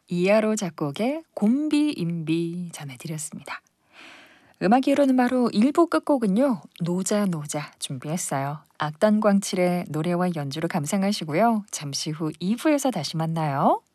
이하로 작곡의 곰비임비 전해드렸습니다. 음악 이론은 바로 1부 끝곡은요. 노자노자 준비했어요. 악단광칠의 노래와 연주로 감상하시고요. 잠시 후 2부에서 다시 만나요.